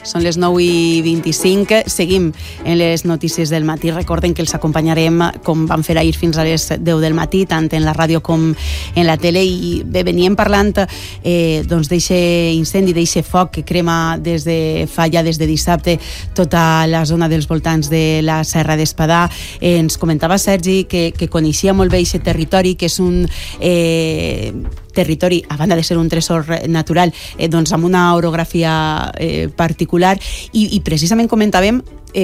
Són les 9:25. Seguim en les notícies del matí. Recorden que els acompanyarem, com vam fer ahir, fins a les 10 del matí, tant en la ràdio com en la tele. I bé, veníem parlant d'eixe incendi, d'eixe foc que crema des de dissabte tota la zona dels voltants de la Serra d'Espadà. Ens comentava Sergi que coneixia molt bé aquest territori, que és un territori, a banda de ser un tresor natural, doncs amb una orografia particular, i precisament comentàvem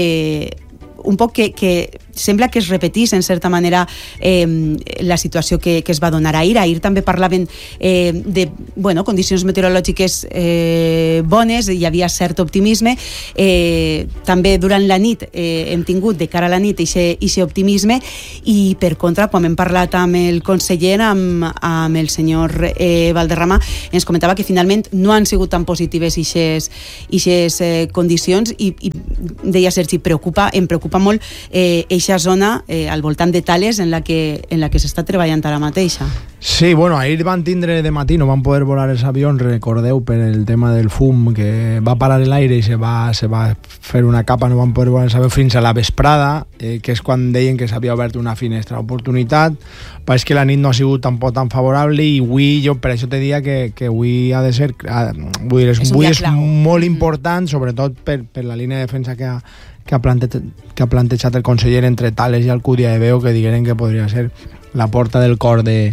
un poc que sembla que es repetís en certa manera la situació que es va donar ahir. Ahir també parlaven de condicions meteorològiques bones, hi havia cert optimisme. També durant la nit hem tingut de cara a la nit aquest optimisme, i per contra, quan hem parlat amb el conseller, amb el senyor Valderrama, ens comentava que finalment no han sigut tan positives aquestes condicions, i deia Sergi, em preocupa molt eixa zona al voltant de Tales en la que s'està treballant ara mateixa. Sí, ahir van tindre de matí, no van poder volar els avions, recordeu, per el tema del fum, que va parar l'aire i se va fer una capa, no van poder volar els avions fins a la vesprada, que és quan deien que s'havia obert una finestra d'oportunitat. Pareix que la nit no ha sigut tampoc tan favorable, i avui, jo per això te diria que avui ha de ser, avui és molt important, sobretot per la línia de defensa que ha plantejat el conseller entre Tales i Alcúdia de Veo, que digueren que podria ser la porta del cor de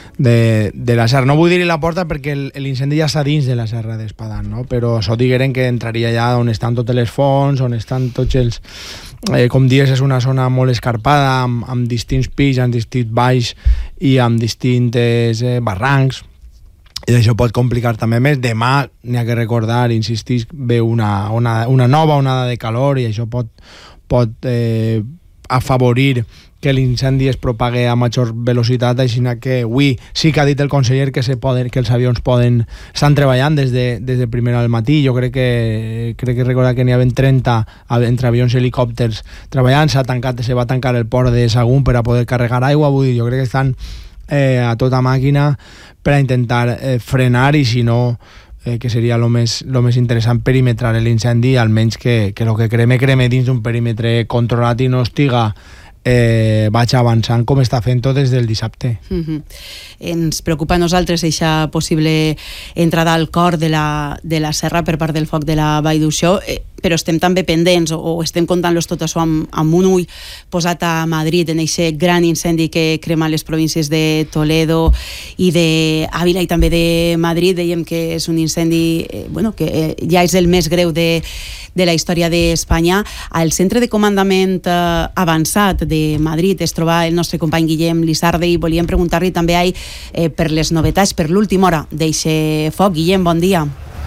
la serra. No vull dir la porta perquè l'incendi ja està dins de la Serra d'Espadà, no? Però això digueren que entraria ja on estan totes les fonts, on estan tots els... com dius, és una zona molt escarpada, amb distints pics, amb distints valls i amb distints barrancs, i això pot complicar també més. Demà n'hi ha que recordar, insistir, ve una nova onada de calor, i això pot afavorir que l'incendi es propague a major velocitat, així que avui sí que ha dit el conseller que els avions estan treballant des de primera del matí. Jo crec que recordar que n'hi havia 30 entre avions i helicòpters treballant. Se va tancar el port de Sagunt per a poder carregar aigua. Vull dir, jo crec que estan a tota màquina per a intentar frenar, i si no, que seria el més interessant, perimetrar l'incendi, almenys que el que creme dins d'un perímetre controlat i no estiga vaig avançant com està fent tot des del dissabte. Ens preocupa a nosaltres aquesta possible entrada al cor de la serra per part del foc de la Vall d'Uixó, però estem també pendents, o estem comptant-los tot això amb un ull posat a Madrid, en aquest gran incendi que crema les províncies de Toledo i d'Àvila i també de Madrid. Dèiem que és un incendi que ja és el més greu de la història d'Espanya. Al centre de comandament avançat de Madrid es troba el nostre company Guillem Lizarde, i volíem preguntar-li també per les novetats, per l'última hora d'aquest foc. Guillem, bon dia.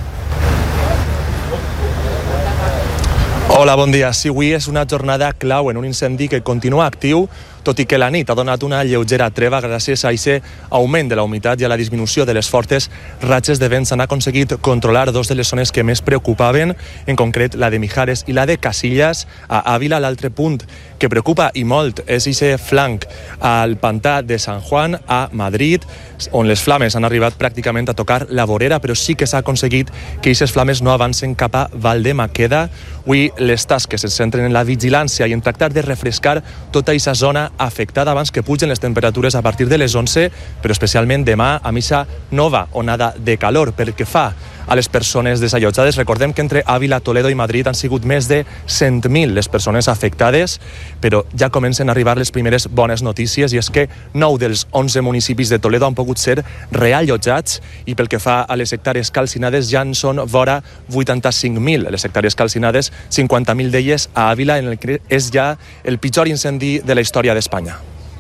Hola, bon dia. Sí, avui és una jornada clau en un incendi que continua actiu, tot i que la nit ha donat una lleugera treva gràcies a aquest augment de la humitat i a la disminució de les fortes ratxes de vent. S'han aconseguit controlar dos de les zones que més preocupaven, en concret la de Mijares i la de Casillas. A Àvila, l'altre punt que preocupa i molt és aquest flanc al pantà de San Juan, a Madrid, on les flames han arribat pràcticament a tocar la vorera, però sí que s'ha aconseguit que aquestes flames no avancen cap a Valdemaqueda. Avui les tasques es centren en la vigilància i en tractar de refrescar tota aquesta zona afectada abans que pugen les temperatures a partir de les 11, però especialment demà amb aquesta nova onada de calor. Pel que fa a les persones desallotjades, recordem que entre Àvila, Toledo i Madrid han sigut més de 100.000 les persones afectades, però ja comencen a arribar les primeres bones notícies, i és que 9 dels 11 municipis de Toledo han pogut ser reallotjats, i pel que fa a les hectàrees calcinades ja en són vora 85.000. Les hectàrees calcinades, 50.000 d'elles a Àvila, en el que és ja el pitjor incendi de la història d'Espanya.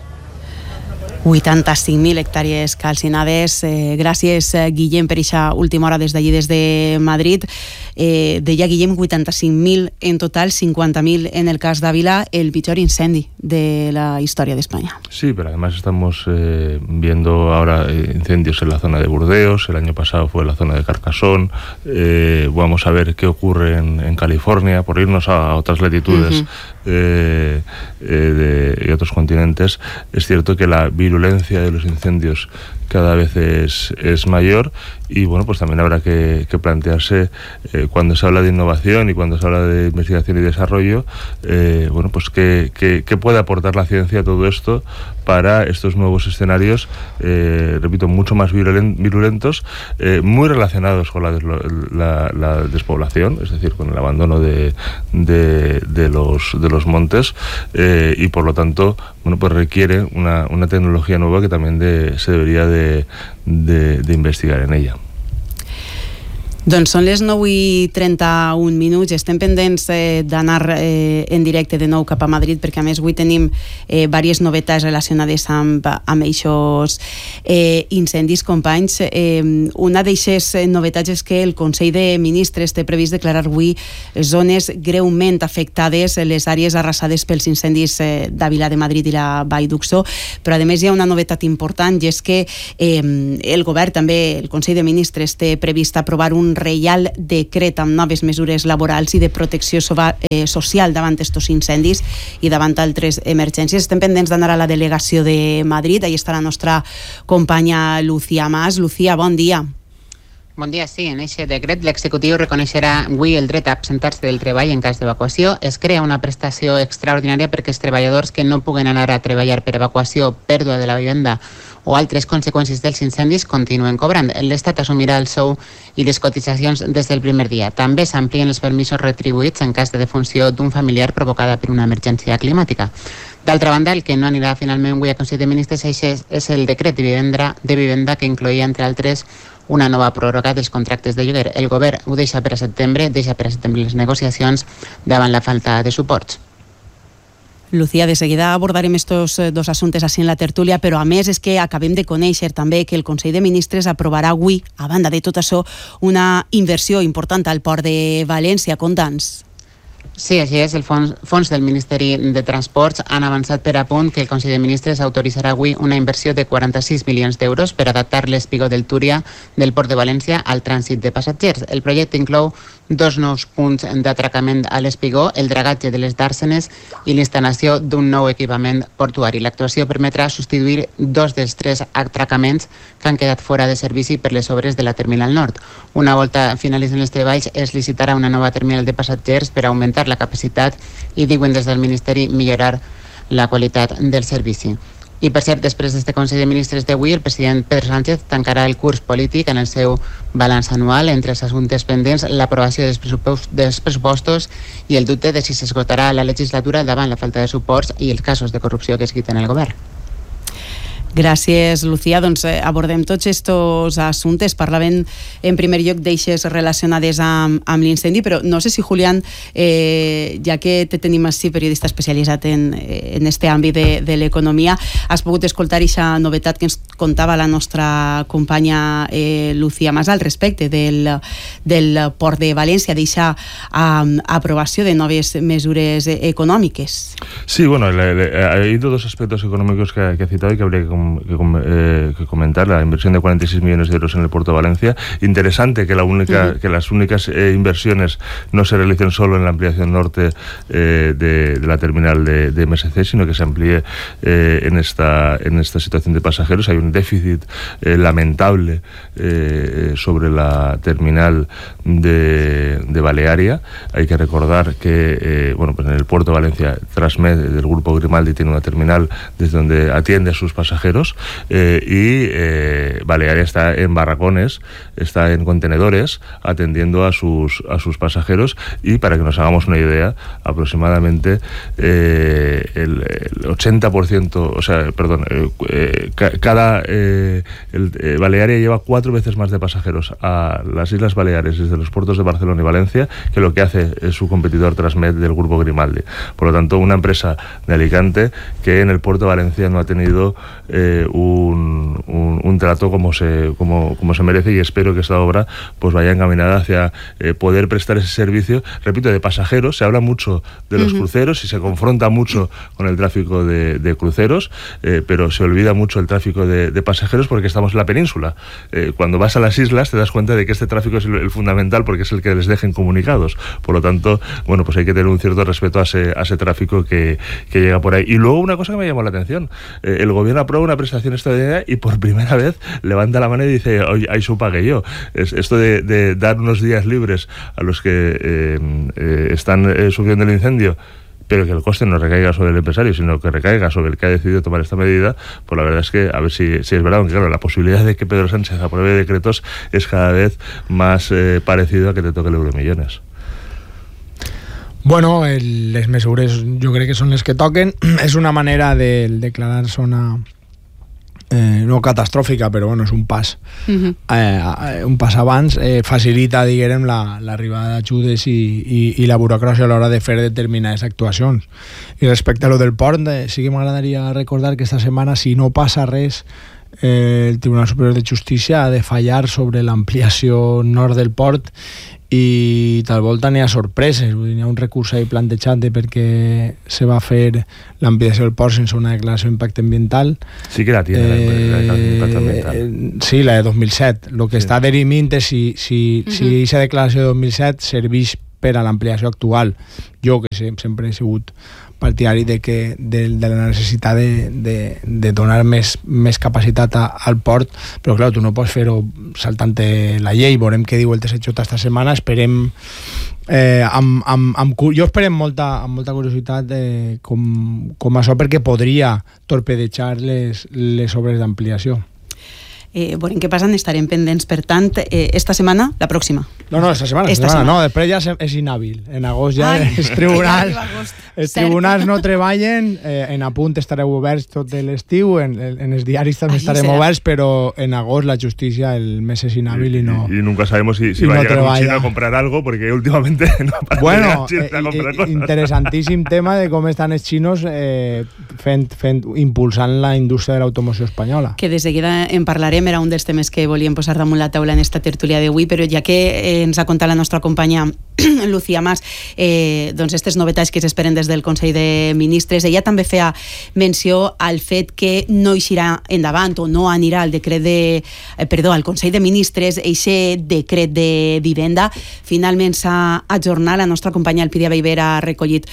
85.000 hectàrees calcinades. Gràcies, Guillem, per aquesta última hora des d'allí, des de Madrid. Deia Guillem, 85.000 en total, 50.000 en el cas d'Àvila, el pitjor incendi de la historia de España. Sí, pero además estamos viendo ahora incendios en la zona de Burdeos, el año pasado fue la zona de Carcassonne, vamos a ver qué ocurre en California, por irnos a otras latitudes y otros continentes. Es cierto que la virulencia de los incendios cada vez es mayor, y bueno, pues también habrá que plantearse, cuando se habla de innovación y cuando se habla de investigación y desarrollo, bueno, pues qué puede aportar la ciencia a todo esto para estos nuevos escenarios, repito, mucho más virulentos, muy relacionados con la despoblación, es decir, con el abandono de los montes, y por lo tanto, bueno, pues requiere una tecnología nueva que también se debería de investigar en ella. Doncs són les 9:31 minuts, estem pendents d'anar en directe de nou cap a Madrid, perquè a més avui tenim diverses novetats relacionades amb aquests incendis, companys. Una d'aquestes novetats és que el Consell de Ministres té previst declarar avui zones greument afectades, les àrees arrasades pels incendis d'Àvila de Madrid i la Vall d'Uxó, però a més hi ha una novetat important, i és que el govern, també el Consell de Ministres, té previst aprovar un reial decret amb noves mesures laborals i de protecció social davant estos incendis i davant altres emergències. Estem pendents d'anar a la delegació de Madrid, ahí està la nostra companya Lucía Mas. Lucía, bon dia. Bon dia, sí. En aquest decret l'executiu reconeixerà avui el dret a absentar-se del treball en cas d'evacuació. Es crea una prestació extraordinària perquè els treballadors que no puguen anar a treballar per evacuació, pèrdua de la vivenda o altres conseqüències dels incendis continuen cobrant. L'Estat assumirà el sou i les cotitzacions des del primer dia. També s'amplien els permisos retribuïts en cas de defunció d'un familiar provocada per una emergència climàtica. D'altra banda, el que no anirà finalment avui a Consell de Ministres és el decret de vivenda que incloïa, entre altres, una nova pròrroga dels contractes de lloguer. El govern ho deixa per a setembre les negociacions davant la falta de suports. Lucía, de seguida abordarem estos dos assumptes així en la tertúlia, però a més és que acabem de conèixer també que el Consell de Ministres aprovarà avui, a banda de tot això, una inversió important al Port de València. Conta'ns. Sí, així és. El fons del Ministeri de Transports han avançat per a punt que el Consell de Ministres autoritzarà avui una inversió de 46 milions d'euros per adaptar l'espigó del Túria del Port de València al trànsit de passatgers. El projecte inclou 2 nous punts d'atracament a l'espigó, el dragatge de les dàrsenes i l'instal·lació d'un nou equipament portuari. L'actuació permetrà substituir 2 dels 3 atracaments que han quedat fora de servici per les obres de la Terminal Nord. Una volta finalitzen els treballs, es licitarà una nova terminal de passatgers per augmentar la capacitat i, diuen des del Ministeri, millorar la qualitat del servici. I, per cert, després d'este Consell de Ministres d'avui, el president Pedro Sánchez tancarà el curs polític en el seu balanç anual. Entre els assumptes pendents, l'aprovació dels pressupostos i el dubte de si s'esgotarà la legislatura davant la falta de suports i els casos de corrupció que es quiten el govern. Gràcies, Lucía. Doncs abordem tots estos assumptes. Parlaven en primer lloc d'eixes relacionades amb l'incendi, però no sé si, Julián, ja que te tenim així, periodista especialitzat en este àmbit de l'economia, has pogut escoltar aquesta novetat que ens contava la nostra companya Lucía Mas al respecte del Port de València, d'aquesta aprovació de noves mesures econòmiques. Sí, bueno, hay dos aspectos económicos que ha citado y que habría que comentar. La inversión de 46 millones de euros en el Puerto de Valencia. Interesante que las únicas inversiones no se realicen solo en la ampliación norte de la terminal de MSC, sino que se amplíe en esta situación de pasajeros. Hay un déficit lamentable sobre la terminal de Balearia. Hay que recordar que pues en el Puerto de Valencia, Transmed del Grupo Grimaldi tiene una terminal desde donde atiende a sus pasajeros, y Balearia está en barracones, está en contenedores atendiendo a sus pasajeros. Y para que nos hagamos una idea, aproximadamente el 80%, Balearia lleva 4 veces más de pasajeros a las Islas Baleares desde los puertos de Barcelona y Valencia que lo que hace su competidor Transmed del Grupo Grimaldi. Por lo tanto, una empresa de Alicante que en el Puerto de Valencia no ha tenido un trato como se merece, y espero que esta obra pues vaya encaminada hacia poder prestar ese servicio, repito, de pasajeros. Se habla mucho de los cruceros y se confronta mucho con el tráfico de cruceros, pero se olvida mucho el tráfico de pasajeros porque estamos en la península. Cuando vas a las islas te das cuenta de que este tráfico es el fundamental, porque es el que les dejen comunicados. Por lo tanto, bueno, pues hay que tener un cierto respeto a ese tráfico que llega por ahí. Y luego una cosa que me llamó la atención, el gobierno aprueba una prestación extraordinaria y por primera vez levanta la mano y dice, oye, ahí su pague yo. Esto de dar unos días libres a los que están sufriendo el incendio, pero que el coste no recaiga sobre el empresario, sino que recaiga sobre el que ha decidido tomar esta medida, pues la verdad es que, a ver si es verdad, aunque claro, la posibilidad de que Pedro Sánchez apruebe decretos es cada vez más parecido a que te toque el Euromillones. Bueno, les mesures jo crec que són les que toquen. És una manera de declarar zona no catastròfica, però bueno, és un pas un pas abans, facilita, diguem, l'arribada d'ajudes i la burocràcia a l'hora de fer determinades actuacions. I respecte a lo del port, sí que m'agradaria recordar que esta setmana, si no passa res, el Tribunal Superior de Justícia ha de fallar sobre l'ampliació nord del port i tal volta n'hi ha sorpreses. Vull dir, n'hi ha un recurs ahí plantejat de perquè se va fer l'ampliació del port sense una declaració d'impacte ambiental. Sí que la tiene la impacte ambiental. Sí, la de 2007. Lo que està derimint és si aquesta declaració de 2007 serveix per a l'ampliació actual. Jo, que sempre he sigut partidari de la necessitat de donar més capacitat al port, però clar, tu no pots fer-ho saltant la llei. Veurem què diu el TSJ esta setmana. Esperem jo esperem amb molta curiositat com això, perquè podria torpedejar les obres d'ampliació. Veurem què passen, estarem pendents, per tant, esta setmana, la pròxima. No, esta setmana. No, després ja és inhàbil. En agost ja els tribunals no treballen, en Apunt estareu oberts tot l'estiu, en els diaris també estarem oberts, però en agost la justícia el mes és inhàbil i no. Y nunca sabemos si va a llegar un chino a comprar algo, porque últimamente no pasa bueno, interesantíssim tema de com estan els xinos impulsant la indústria de l'automoció espanyola. Que de seguida en parlarem. Era un dels temes que volíem posar damunt la taula en esta tertúlia d'avui, però ja que ens ha contat la nostra companya Lucía Mas, doncs aquestes novetats que s'esperen des del Consell de Ministres, ella també feia menció al fet que no eixirà endavant o no anirà al al Consell de Ministres eixe decret de vivenda. Finalment s'ha ajornat. La nostra companya Elpidia Beiber ha recollit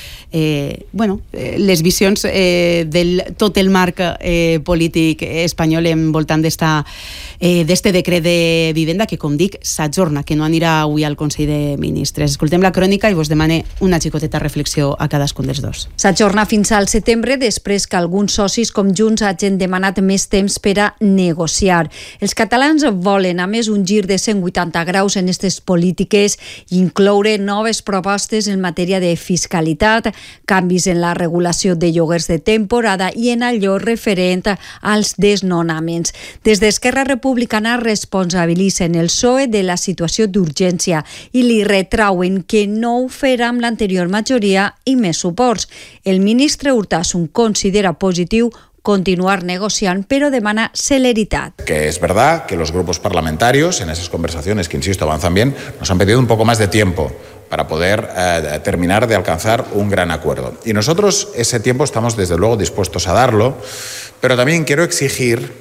les visions del tot el marc polític espanyol envoltant d'este decret de vivenda que, com dic, s'ajorna, que no anirà avui al Consell de Ministres. Escoltem la crònica i vos demane una xicoteta reflexió a cadascun dels dos. S'ajorna fins al setembre, després que alguns socis com Junts hagin demanat més temps per a negociar. Els catalans volen, a més, un gir de 180 graus en aquestes polítiques i incloure noves propostes en matèria de fiscalitat, canvis en la regulació de lloguers de temporada i en allò referent als desnonaments. Des d'Esquerra Republicana responsabilitzen el PSOE de la situació d'urgència i li retrauen que no ho farà amb l'anterior majoria i més suports. El ministre Urtasun considera positiu continuar negociando, pero demanda celeridad. Que es verdad que los grupos parlamentarios, en esas conversaciones que, insisto, avanzan bien, nos han pedido un poco más de tiempo para poder terminar de alcanzar un gran acuerdo. Y nosotros ese tiempo estamos, desde luego, dispuestos a darlo, pero también quiero exigir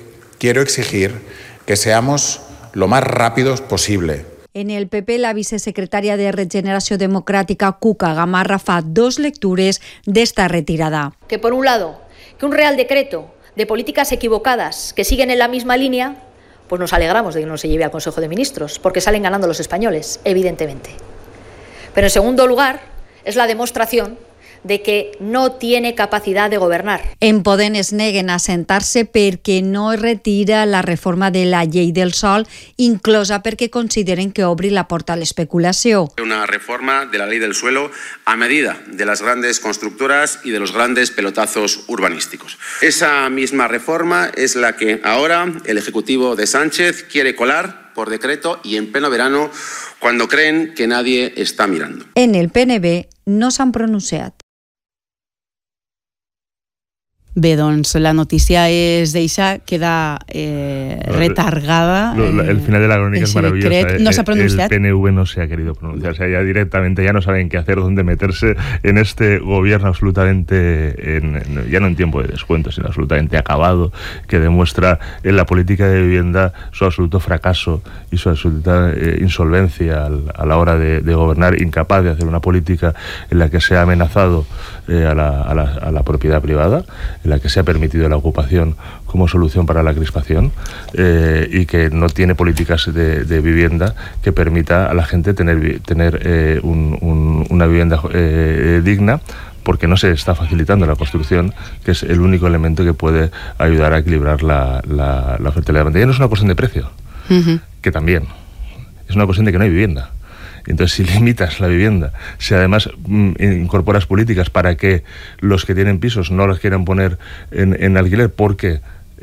que seamos lo más rápidos posible. En el PP, la vicesecretaria de Regeneració Democràtica, Cuca Gamarra, fa dos lectures d'esta retirada. Que por un lado, que un real decreto de políticas equivocadas que siguen en la misma línea, pues nos alegramos de que no se lleve al Consejo de Ministros, porque salen ganando los españoles, evidentemente. Pero en segundo lugar, es la demostración de que no tiene capacidad de gobernar. En Podem es neguen a sentar-se perquè no es retira la reforma de la llei del sòl, inclosa perquè consideren que obri la porta a l'especulació. Una reforma de la ley del suelo a medida de las grandes constructoras y de los grandes pelotazos urbanísticos. Esa misma reforma es la que ahora el Ejecutivo de Sánchez quiere colar por decreto y en pleno verano, cuando creen que nadie está mirando. En el PNB no s'han pronunciat. Bé, doncs la notícia és d'eixa, queda retargada. El final de la crónica es maravillosa. No se ha pronunciado. El PNV no se ha querido pronunciar. O sea, ya directamente ya no saben qué hacer, dónde meterse en este gobierno absolutamente, ya no en tiempo de descuento, sino absolutamente acabado, que demuestra en la política de vivienda su absoluto fracaso y su absoluta insolvencia a la hora de gobernar, incapaz de hacer una política en la que se ha amenazado a la propiedad privada, en la que se ha permitido la ocupación como solución para la crispación y que no tiene políticas de vivienda que permita a la gente tener una vivienda digna, porque no se está facilitando la construcción, que es el único elemento que puede ayudar a equilibrar la oferta y la demanda. Y no es una cuestión de precio, que también es una cuestión de que no hay vivienda. Entonces, si limitas la vivienda, si además incorporas políticas para que los que tienen pisos no los quieran poner en alquiler porque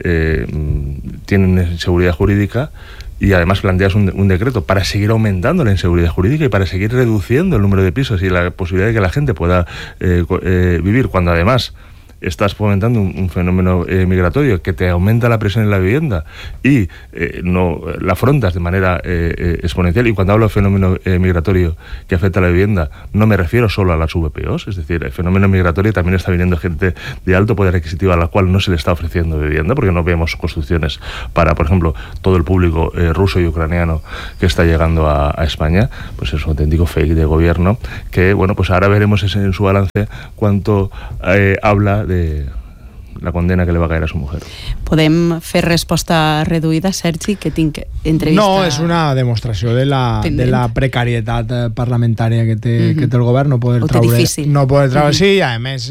tienen inseguridad jurídica, y además planteas un decreto para seguir aumentando la inseguridad jurídica y para seguir reduciendo el número de pisos y la posibilidad de que la gente pueda vivir, cuando además estás fomentando un fenómeno migratorio que te aumenta la presión en la vivienda y no la afrontas de manera exponencial. Y cuando hablo de fenómeno migratorio que afecta a la vivienda, no me refiero solo a las VPOs, es decir, el fenómeno migratorio también está viniendo gente de alto poder adquisitivo a la cual no se le está ofreciendo vivienda, porque no vemos construcciones para, por ejemplo, todo el público ruso y ucraniano que está llegando a España. Pues es un auténtico fake de gobierno que, bueno, pues ahora veremos en su balance cuánto habla de la condena que le va a caer a su mujer. Podem fer resposta reduïda, Sergi, que tinc entrevista... No, és una demostració de la precarietat parlamentària que té el govern, no poder traure... Sí, i a més,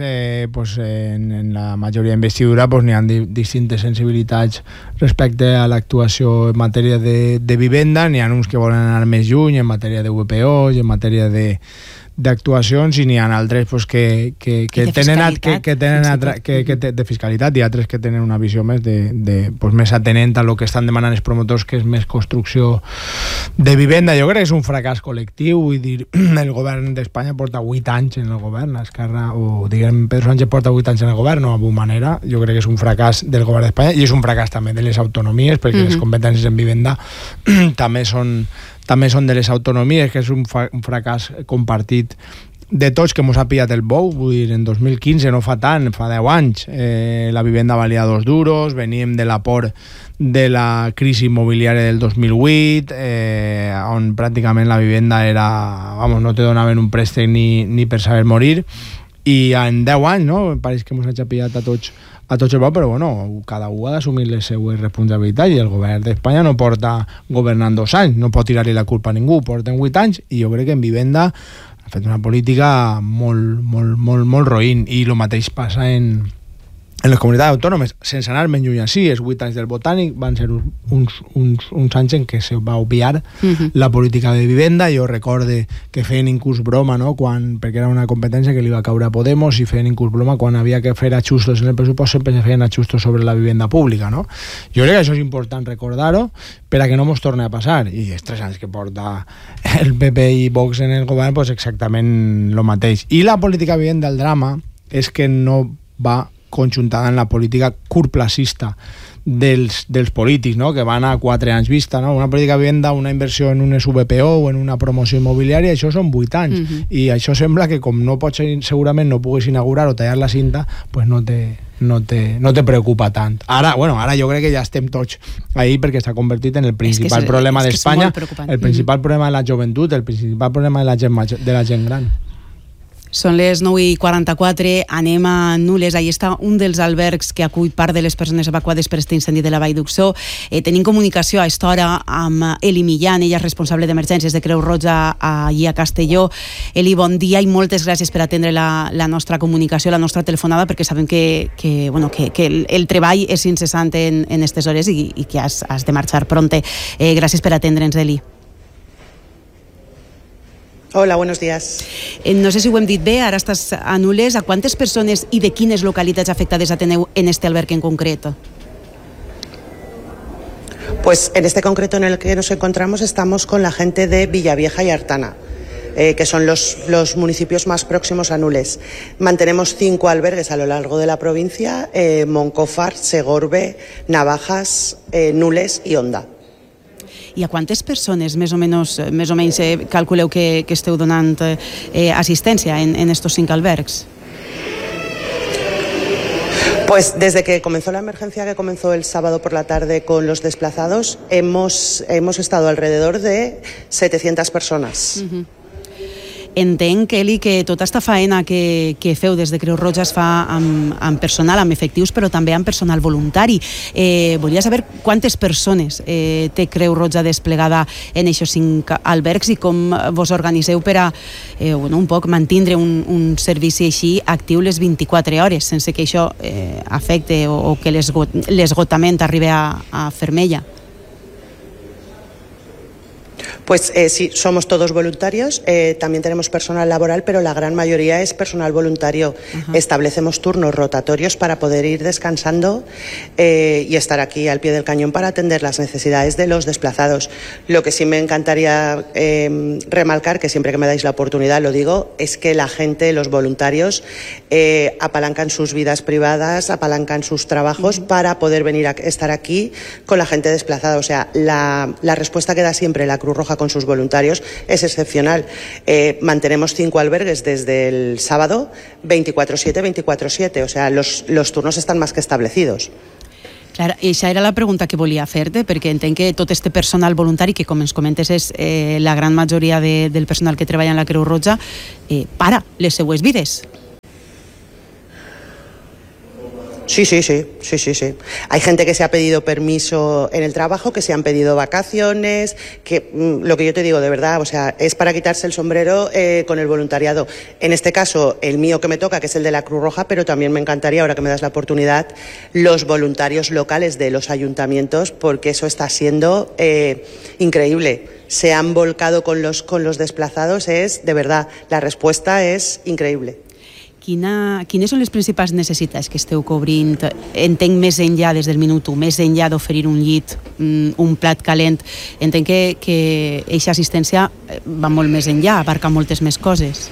en la majoria d'investidura n'hi ha distintes sensibilitats respecte a l'actuació en matèria de vivenda, n'hi ha uns que volen anar més lluny en matèria de VPO i en matèria d'actuacions, i n'hi ha altres que tenen de fiscalitat, i altres que tenen una visió més més atenent a lo que estan demanant els promotors, que és més construcció de vivenda. Jo crec que és un fracàs col·lectiu. Vull dir, el govern d'Espanya porta 8 anys en el govern, Esquerra, o diguem Pedro Sánchez porta 8 anys en el govern, no a bona manera. Jo crec que és un fracàs del govern d'Espanya, i és un fracàs també de les autonomies, perquè les competències en vivenda també són de les autonomies, que és un fracàs compartit de tots, que mos ha pillat el bou. Vull dir, en 2015, no fa tant, fa 10 anys, la vivenda valia 2 duros, veníem de la por de la crisi immobiliària del 2008, on pràcticament la vivenda era... no te donaven un préstec ni per saber morir, i en 10 anys, no? Pareix que mos ha pillat a tots el bou, però bueno, cada un ha d'assumir les seues responsabilitats, i el govern d'Espanya no porta governant 2 anys, no pot tirar-li la culpa a ningú, porten 8 anys, i jo crec que en vivenda ha fet una política molt roïn, i el mateix passa en les comunitats autònomes, sense anar més lluny així. Els 8 anys del Botànic van ser uns anys en què se va obviar la política de vivenda. Jo recorde que feien inclús broma, no? Perquè era una competència que li va caure a Podemos, i feien inclús broma quan havia que fer ajustos en el pressupost, sempre se feien ajustos sobre la vivenda pública, no? Jo crec que això és important recordar-ho per a que no mos torni a passar. I els 3 anys que porta el PP i Vox en el govern, pues exactament el mateix. I la política de vivenda, el drama és que no va conjuntada en la política curtplacista dels polítics, no? Que van a 4 anys vista, no? Una política de vivenda, una inversió en un SVPO o en una promoció immobiliària, això són 8 anys, i això sembla que com no pots, segurament no puguis inaugurar o tallar la cinta, pues no te preocupa tant. Ara jo crec que ja estem tots ahí, perquè s'ha convertit en el principal problema d'Espanya, el principal problema de la joventut, el principal problema de la gent gran. Són les 9:44, anem a Nules. Ahí està un dels albergs que acull part de les persones evacuades per aquest incendi de la Vall d'Uxó. Tenim comunicació a aquesta hora amb Eli Millán, ella és responsable d'emergències de Creu Roja allí a Castelló. Eli, bon dia i moltes gràcies per atendre la nostra comunicació, la nostra telefonada, perquè sabem que el treball és incessant en aquestes hores i que has de marxar pronte. Gràcies per atendre'ns, Eli. Hola, buenos días. No sé si ho hem dit bé, ara estàs a Nules. A quantes persones i de quines localitats afectades ateneu en este alberg en concreto? Pues en este concreto en el que nos encontramos estamos con la gente de Villavieja y Artana, que son los municipios más próximos a Nules. Mantenemos 5 albergues a lo largo de la provincia, Moncófar, Segorbe, Navajas, Nules i Onda. I a quantes persones més o menys calculeu que esteu donant assistència en estos 5 albergs? Pues desde que comenzó la emergencia, que comenzó el sábado por la tarde con los desplazados, hemos estado alrededor de 700 personas. entenc, Eli, que tota esta faena que feu des de Creu Roja es fa amb personal, amb efectius, però també amb personal voluntari. Volia saber quantes persones té Creu Roja desplegada en aquests 5 albergs i com vos organiseu per a un poc mantindre un servici així actiu les 24 hores, sense que això afecte o que l'esgotament arribi a Fermella. Pues sí, somos todos voluntarios, también tenemos personal laboral, pero la gran mayoría es personal voluntario. Establecemos turnos rotatorios para poder ir descansando y estar aquí al pie del cañón para atender las necesidades de los desplazados. Lo que sí me encantaría remarcar, que siempre que me dais la oportunidad lo digo, es que la gente, los voluntarios, apalancan sus vidas privadas, apalancan sus trabajos para poder venir a estar aquí con la gente desplazada. O sea, la respuesta que da siempre la Cruz Roja con sus voluntarios es excepcional. Mantenemos 5 albergues desde el sábado 24/7, 24/7, o sea, los turnos están más que establecidos. Clar, això era la pregunta que volia fer-te, perquè entenc que tot este personal voluntari, que com ens comentes és la gran majoria del personal que treballa en la Creu Roja, para les seues vides. Sí. Hay gente que se ha pedido permiso en el trabajo, que se han pedido vacaciones, que lo que yo te digo, de verdad, o sea, es para quitarse el sombrero con el voluntariado. En este caso, el mío que me toca, que es el de la Cruz Roja, pero también me encantaría, ahora que me das la oportunidad, los voluntarios locales de los ayuntamientos, porque eso está siendo increíble. Se han volcado con los desplazados, de verdad, la respuesta es increïble. Quines són les principals necessitats que esteu cobrint? Entenc més enllà, des del minut 1, més enllà d'oferir un llit, un plat calent. Entenc que aquesta assistència va molt més enllà, abarca moltes més coses.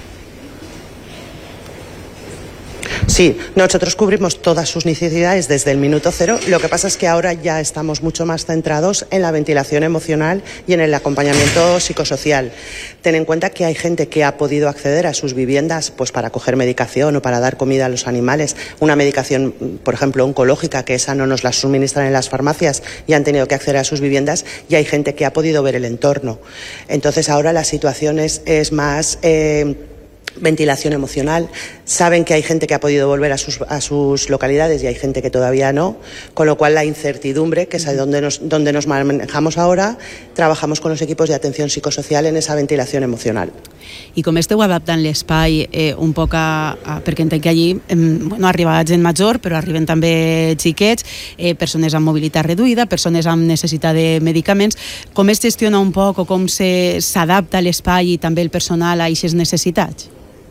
Sí, nosotros cubrimos todas sus necesidades desde el minuto 0. Lo que pasa es que ahora ya estamos mucho más centrados en la ventilación emocional y en el acompañamiento psicosocial. Ten en cuenta que hay gente que ha podido acceder a sus viviendas pues para coger medicación o para dar comida a los animales. Una medicación, por ejemplo, oncológica, que esa no nos la suministran en las farmacias y han tenido que acceder a sus viviendas. Y hay gente que ha podido ver el entorno. Entonces ahora la situación es más... ventilación emocional, saben que hay gente que ha podido volver a sus localidades y hay gente que todavía no, con lo cual la incertidumbre, que es donde nos manejamos ahora, trabajamos con los equipos de atención psicosocial en esa ventilación emocional. I com esteu adaptant l'espai un poc perquè entenc que allí arriba gent major, però arriben també xiquets, persones amb mobilitat reduïda, persones amb necessitat de medicaments. Com es gestiona un poc o com s'adapta l'espai i també el personal a aquestes necessitats?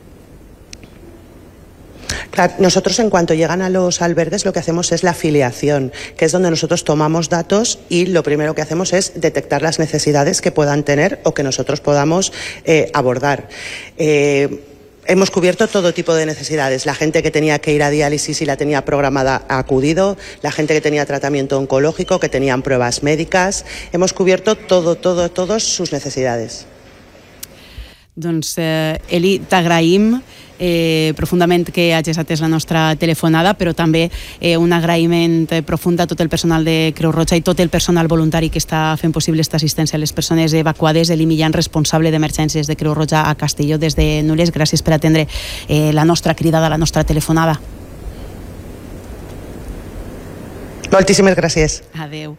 Claro, nosotros en cuanto llegan a los albergues lo que hacemos es la afiliación, que es donde nosotros tomamos datos y lo primero que hacemos es detectar las necesidades que puedan tener o que nosotros podamos abordar. Hemos cubierto todo tipo de necesidades. La gente que tenía que ir a diálisis y la tenía programada ha acudido, la gente que tenía tratamiento oncológico, que tenían pruebas médicas. Hemos cubierto todas sus necesidades. Doncs, Eli, t'agraïm profundament que hagis atès la nostra telefonada, però també un agraïment profund a tot el personal de Creu Roja i tot el personal voluntari que està fent possible aquesta assistència a les persones evacuades. Eli Millán, responsable d'emergències de Creu Roja a Castelló des de Nules, gràcies per atendre la nostra cridada, la nostra telefonada. Moltíssimes gràcies. Adeu.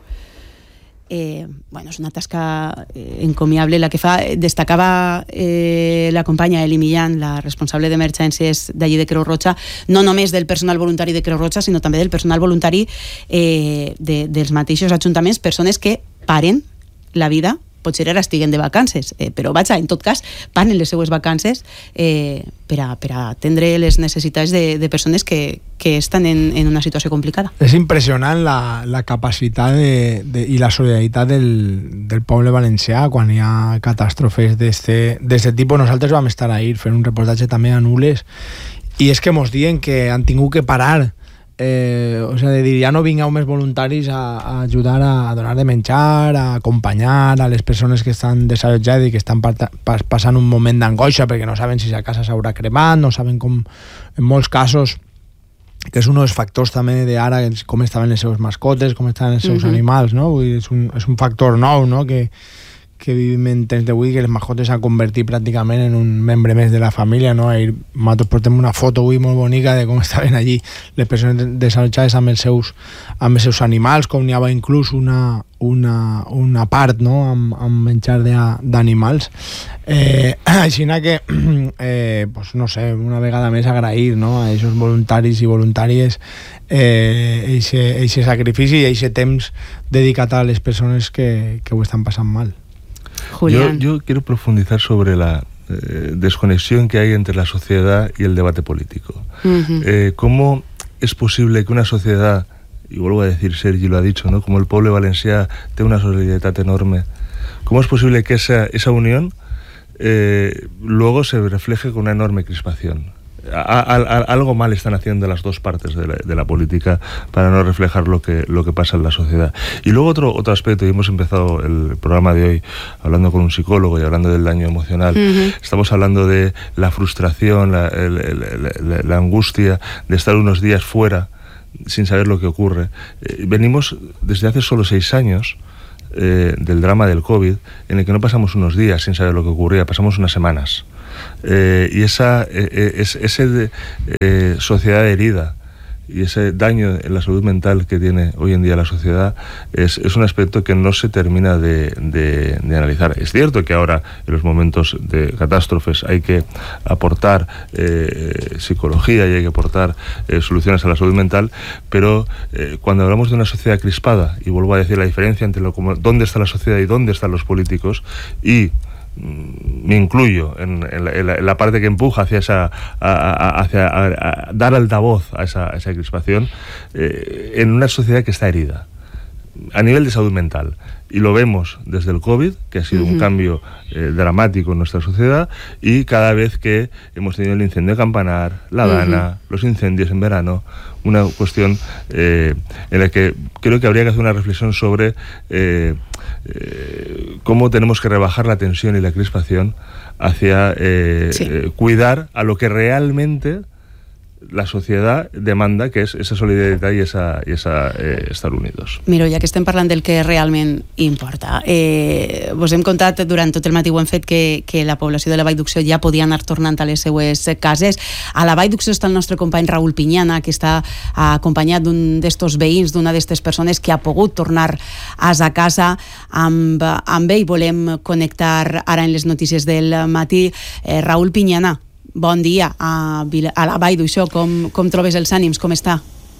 És una tasca encomiable la que fa. Destacava la companya Eli Millán, la responsable d'emergències d'allí de Creu Roja, no només del personal voluntari de Creu Roja, sinó també del personal voluntari dels mateixos ajuntaments, persones que paren la vida, potser ara estiguen de vacances, però vaja, en tot cas, paren les seues vacances per a atendre les necessitats de persones que estan en una situació complicada. És impressionant la capacitat i la solidaritat del poble valencià quan hi ha catàstrofes d'este tipus. Nosaltres vam estar ahir fent un reportatge també a Nules i és que mos diuen que han tingut que parar, o sea, de dir, ja no vingueu més voluntaris a ajudar a donar de menjar, a acompanyar a les persones que estan desallotjades i que estan passant un moment d'angoixa perquè no saben si la casa s'haurà cremat, no saben com, en molts casos, que és un dels factors també d'ara, com estaven les seves mascotes, com estaven els seus animals, no? Vull dir, és un factor nou, no? Que que vivim en temps d'avui, que les mascotes s'han convertit pràcticament en un membre més de la família, no? Ahir nosaltres portem una foto avui molt bonica de com estaven allí les persones desallotjades amb els seus animals, com n'hi havia inclús una part, no?, amb menjar d'animals. Així que, pues, no sé, una vegada més agrair, no?, a aquests voluntaris i voluntàries eixe sacrifici i eixe temps dedicat a les persones que ho estan passant mal. Julián. Yo quiero profundizar sobre la desconexión que hay entre la sociedad y el debate político. ¿Cómo es posible que una sociedad, y vuelvo a decir, Sergi lo ha dicho, ¿no?, como el pueblo valencià té una solidaritat enorme, cómo es posible que esa unión luego se refleje con una enorme crispación? Algo mal están haciendo las dos partes de la política para no reflejar lo que pasa en la sociedad. Y luego otro aspecto, y hemos empezado el programa de hoy hablando con un psicólogo y hablando del daño emocional. Estamos hablando de la frustración, la angustia de estar unos días fuera sin saber lo que ocurre. Venimos desde hace solo 6 años del drama del COVID, en el que no pasamos unos días sin saber lo que ocurría, pasamos unas semanas. Y esa sociedad herida y ese daño en la salud mental que tiene hoy en día la sociedad es un aspecto que no se termina de analizar. Es cierto que ahora, en los momentos de catástrofes, hay que aportar psicología y hay que aportar soluciones a la salud mental, pero cuando hablamos de una sociedad crispada, y vuelvo a decir la diferencia entre dónde está la sociedad y dónde están los políticos, y me incluyo en la parte que empuja hacia dar altavoz a esa crispación, en una sociedad que está herida a nivel de salud mental, y lo vemos desde el COVID, que ha sido un cambio dramático en nuestra sociedad, y cada vez que hemos tenido el incendio de Campanar, la Dana, los incendios en verano, una cuestión en la que creo que habría que hacer una reflexión sobre cómo tenemos que rebajar la tensión y la crispación hacia cuidar a lo que realmente la societat demanda, que és esa solidaritat i esa estar unidos. Miro, ja que estem parlant del que realment importa, vos hem contat durant tot el matí, ho hem fet, que la població de la Vall d'Uixó ja podia anar tornant a les seues cases. A la Vall d'Uixó està el nostre company Raúl Piñana, que està acompanyat d'un d'estos veïns, d'una d'estes persones que ha pogut tornar a sa casa. Amb ell volem connectar ara en les notícies del matí. Raúl Piñana, bon dia a la Vall d'Uixó. Com trobes els ànims? Com està?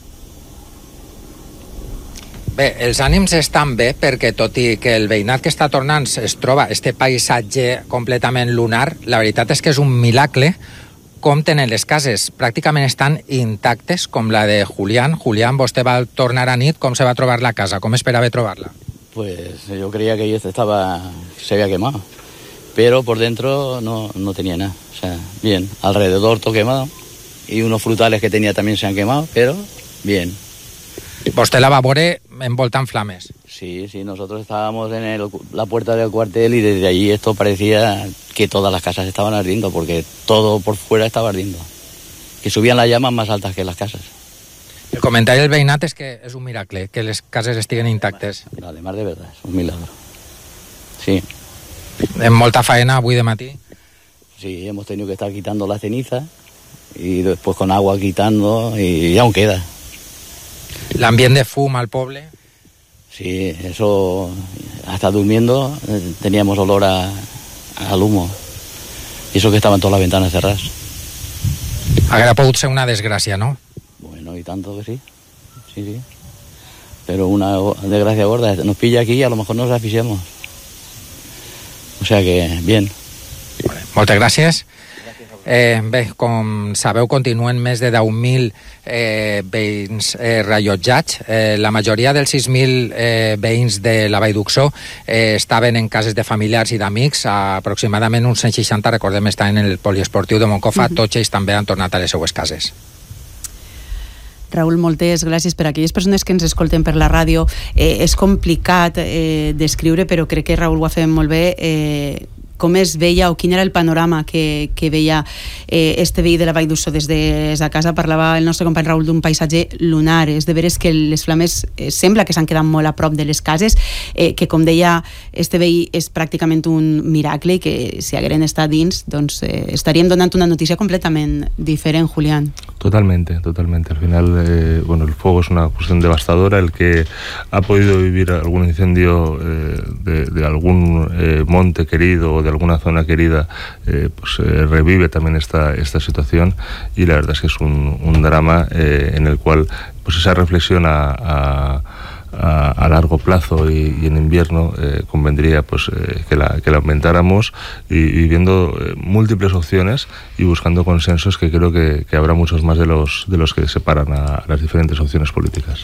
Bé, els ànims estan bé, perquè tot i que el veïnat que està tornant es troba este paisatge completament lunar, la veritat és que és un miracle com tenen les cases. Pràcticament estan intactes, com la de Julián. Julián, vostè va tornar a nit, com se va trobar la casa? Com esperava trobar-la? Pues yo creía que se había quemado, pero por dentro no tenía nada. O sea, bien, alrededor todo quemado, y unos frutales que tenía también se han quemado, pero bien. Vostè la va veure envoltant flames. Sí, nosotros estábamos en la puerta del cuartel y desde allí esto parecía que todas las casas estaban ardiendo, porque todo por fuera estaba ardiendo, que subían las llamas más altas que las casas. El comentari del veïnat és que és un miracle, que les cases estiguen intactes. Además de verdad, es un milagro. Sí. En molta faena avui de matí. Sí, hemos tenido que estar quitando la ceniza y después con agua quitando, y aún queda. L'ambient de fum al poble. Sí, eso, hasta durmiendo teníamos olor al humo, y eso que estaban todas las ventanas cerradas. Haguera pogut ser una desgràcia, no? Bueno, y tanto que sí. Sí. Pero una desgracia gorda, nos pilla aquí y a lo mejor nos asfixiamos. O sea que, bien. Moltes gràcies. Bé, com sabeu, continuen més de 10.000 veïns rellotjats. La majoria dels 6.000 veïns de la Vall d'Uixó estaven en cases de familiars i d'amics. Aproximadament uns 160, recordem, estan en el poliesportiu de Moncofa. Tots ells també han tornat a les seues cases. Raúl, moltes gràcies. Per a aquelles persones que ens escolten per la ràdio, és complicat descriure, però crec que Raúl ho ha fet molt bé, com es veia o quin era el panorama que veia este veí de la Vall d'Uixó des de sa casa. Parlava el nostre company Raül d'un paisatge lunar. És de veres que les flames sembla que s'han quedat molt a prop de les cases, que com deia este veí és pràcticament un miracle i que si hagueren estat dins doncs estaríem donant una notícia completament diferent, Julián. Totalmente. Al final, bueno, el fuego es una cuestión devastadora. El que ha podido vivir algún incendio de algún monte querido o de alguna zona querida, pues revive también esta situación, y la verdad es que es un drama en el cual pues esa reflexión a largo plazo y en invierno convendría pues que la aumentáramos y viendo múltiples opciones y buscando consensos, que creo que habrá muchos más de los que separan a las diferentes opciones políticas.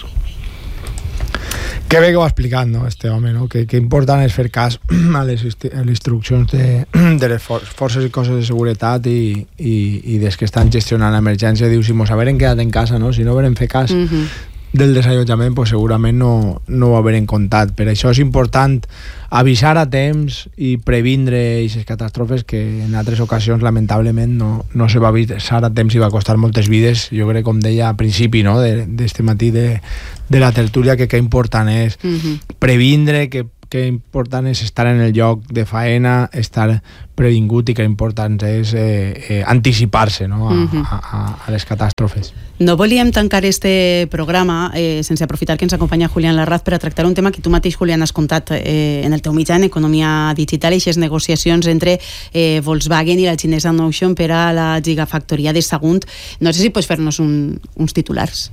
Que bé que ho ha explicat, no, este home, no? Que important és fer cas a les instruccions de les forces i cossos de seguretat i des que estan gestionant l'emergència. Diu, si mos hagueren quedat en casa, no? Si no hagueren fet cas del desallotjament, pues segurament no ho hagueren comptat. Per això és important avisar a temps i previndre aquestes catàstrofes que en altres ocasions lamentablement no se va avisar a temps i va costar moltes vides. Jo crec, com deia a principi, no, d'este matí de la tertúlia, que important és previndre, que important és estar en el lloc de faena, estar previngut, i que important és anticipar-se, no, a les catàstrofes. No volíem tancar este programa sense aprofitar que ens acompanya Julián Larraz per a tractar un tema que tu mateix, Julián, has contat en el teu mitjà, en Economia Digital, i aquestes negociacions entre Volkswagen i la xinesa Notion per a la gigafactoria de Sagunt. No sé si pots fer-nos uns titulars.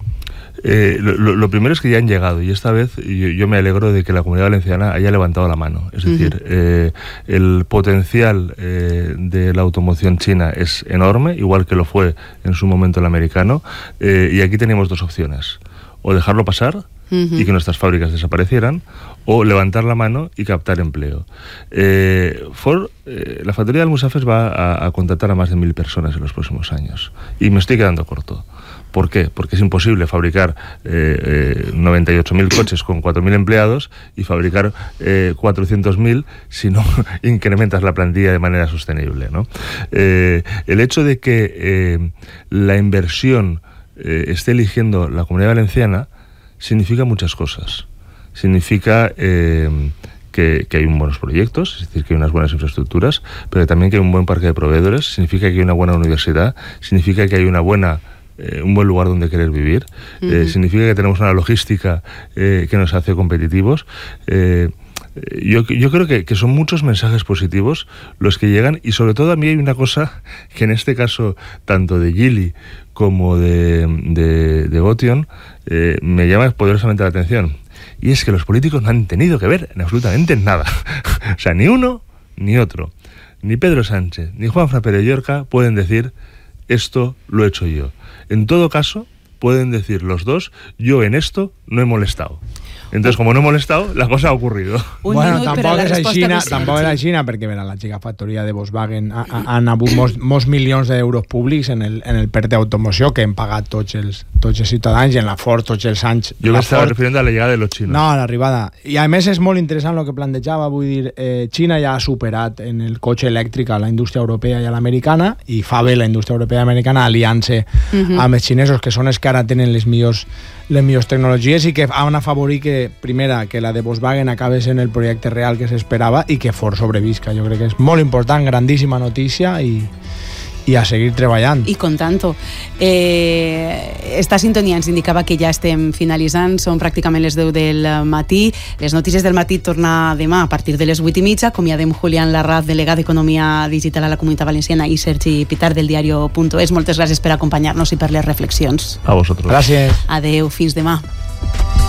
Lo primero es que ya han llegado, y esta vez yo me alegro de que la Comunidad Valenciana haya levantado la mano. Es decir, el potencial de la automoción china es enorme, igual que lo fue en su momento el americano, y aquí tenemos dos opciones: o dejarlo pasar y que nuestras fábricas desaparecieran, o levantar la mano y captar empleo. Ford, la factoría de Almusafes va a contratar a más de 1.000 personas en los próximos años, y me estoy quedando corto. ¿Por qué? Porque es imposible fabricar 98.000 coches con 4.000 empleados y fabricar 400.000 si no incrementas la plantilla de manera sostenible, ¿no? El hecho de que la inversión esté eligiendo la Comunidad Valenciana significa muchas cosas. Significa que hay buenos proyectos, es decir, que hay unas buenas infraestructuras, pero también que hay un buen parque de proveedores, significa que hay una buena universidad, significa que hay un buen lugar donde querer vivir, significa que tenemos una logística que nos hace competitivos. Yo creo que son muchos mensajes positivos los que llegan, y sobre todo a mí hay una cosa que en este caso, tanto de Geely como de Gotion, me llama poderosamente la atención, y es que los políticos no han tenido que ver en absolutamente nada. O sea, ni uno ni otro, ni Pedro Sánchez ni Juanfran Pérez Llorca pueden decir esto lo he hecho yo. En todo caso, pueden decir los dos, yo en esto no he molestado. Entonces, como no he molestado, la cosa ha ocurrido. Bueno, tampoc és així, perquè la gigafactoria de Volkswagen han hagut molts milions d'euros públics en el PERT d'automoció que hem pagat tots els ciutadans, i en la Ford tots els anys. Jo m'estava referint a la llegada de los chinos. No, a l'arribada. I a més és molt interessant el que plantejava, vull dir, Xina ja ha superat en el cotxe elèctric a la indústria europea i a l'americana, i fa bé la indústria europea i americana aliant-se amb els xinesos, que són els que ara tenen les millors tecnologies, i que han afavorit que, primera, que la de Volkswagen acabe sent el projecte real que s'esperava i que Ford sobrevisca. Jo crec que és molt important, grandíssima notícia, i a seguir treballant. I contant-ho. Esta sintonia ens indicava que ja estem finalitzant, són pràcticament les 10 del matí. Les notícies del matí torna demà a partir de les 8:30. Acomiadem Julián Larraz, delegat d'Economia Digital a la Comunitat Valenciana, i Sergi Pitar, del diario.es. Moltes gràcies per acompanyar-nos i per les reflexions. A vosaltres. Gràcies. Adeu, fins demà.